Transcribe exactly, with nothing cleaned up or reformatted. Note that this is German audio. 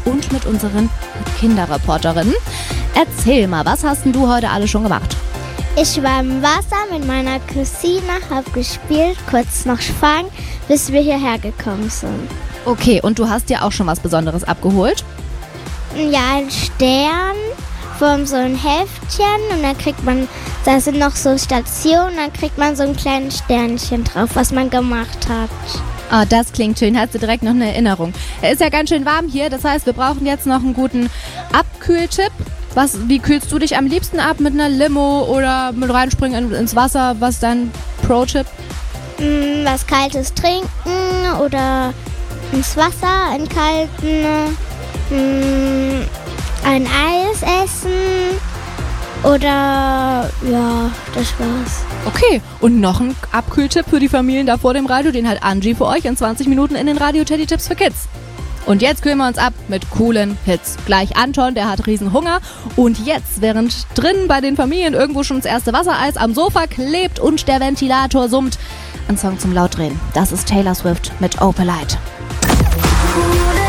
und mit unseren Kinderreporterinnen. Erzähl mal, was hast denn du heute alles schon gemacht? Ich war im Wasser mit meiner Cousine, hab gespielt, kurz noch fangen, bis wir hierher gekommen sind. Okay, und du hast dir auch schon was Besonderes abgeholt? Ja, ein Stern, von so ein Heftchen und dann kriegt man, da sind noch so Stationen, dann kriegt man so ein kleines Sternchen drauf, was man gemacht hat. Ah, das klingt schön. Hast du direkt noch eine Erinnerung? Es ist ja ganz schön warm hier, das heißt, wir brauchen jetzt noch einen guten Abkühltipp. Was, wie kühlst du dich am liebsten ab? Mit einer Limo oder mit reinspringen ins Wasser? Was dein Pro-Tipp? Mm, was Kaltes trinken oder ins Wasser, in kalten, mm, ein Eis essen oder ja, das war's. Okay, und noch ein Abkühltipp für die Familien da vor dem Radio, den hat Angie für euch in zwanzig Minuten in den Radio-Teddy-Tipps für Kids. Und jetzt kühlen wir uns ab mit coolen Hits. Gleich Anton, der hat riesen Hunger. Und jetzt, während drin bei den Familien irgendwo schon das erste Wassereis am Sofa klebt und der Ventilator summt, ein Song zum Lautdrehen. Das ist Taylor Swift mit Opalite.